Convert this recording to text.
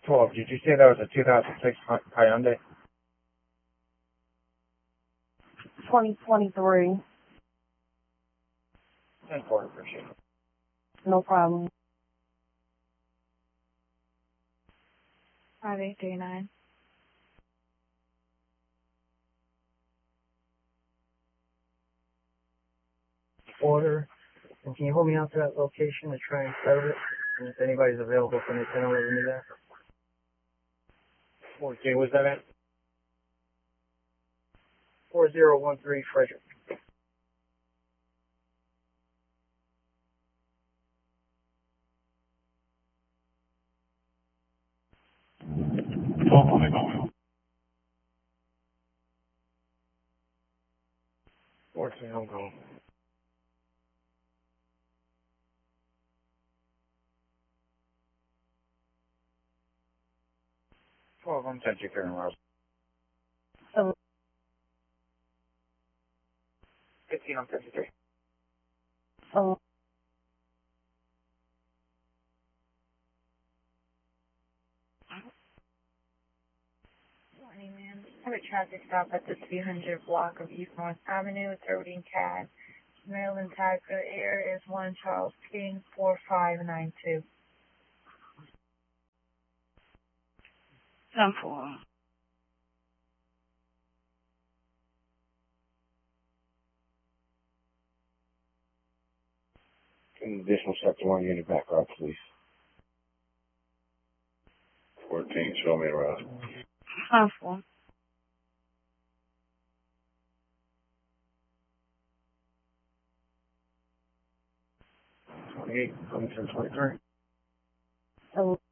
12. Did you say that was a 2006 Hyundai? 2023. 10-4, appreciate it. No problem. 5839. Order. And can you hold me out to that location to try and settle it? And if anybody's available for me, 10-11 me there. 14, was that at? 4013 Frederick. Oh, my God. 14, I'm going. 12, I'm 10 2 Karen Rouse. 15, I'm 53. Oh, Morning, ma'am. I have a traffic stop at the 300 block of East North Avenue. It's already CAD. Maryland tag for the air is 1 Charles King 4592. 10-4. An additional sector 1 unit back up, please. 14, show me around. 10-4. 28, I'm 10 23. Oh.